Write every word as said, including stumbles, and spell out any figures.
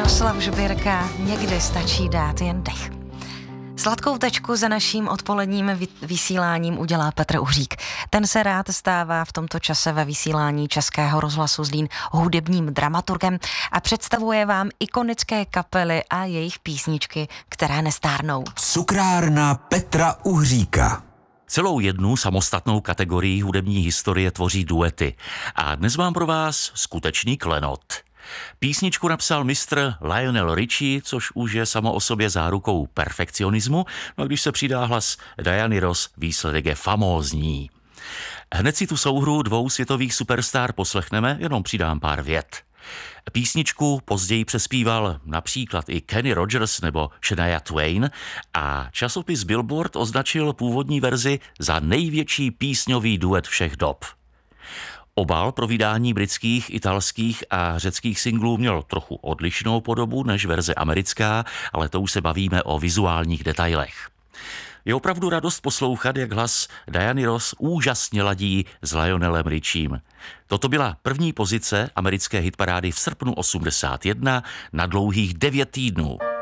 Jaroslav Žbírka, někdy stačí dát jen dech. Sladkou tečku za naším odpoledním vysíláním udělá Petr Uhřík. Ten se rád stává v tomto čase ve vysílání Českého rozhlasu Zlín hudebním dramaturgem a představuje vám ikonické kapely a jejich písničky, které nestárnou. Cukrárna Petra Uhříka. Celou jednu samostatnou kategorii hudební historie tvoří duety. A dnes mám pro vás skutečný klenot. Písničku napsal mistr Lionel Richie, což už je samo o sobě zárukou perfekcionismu, no a když se přidá hlas Diany Ross, výsledek je famózní. Hned si tu souhru dvou světových superstar poslechneme, jenom přidám pár vět. Písničku později přespíval například i Kenny Rogers nebo Shania Twain a časopis Billboard označil původní verzi za největší písňový duet všech dob. Obal pro vydání britských, italských a řeckých singlů měl trochu odlišnou podobu než verze americká, ale to už se bavíme o vizuálních detailech. Je opravdu radost poslouchat, jak hlas Diany Ross úžasně ladí s Lionelem Richiem. Toto byla první pozice americké hitparády v srpnu osmdesát jedna na dlouhých devět týdnů.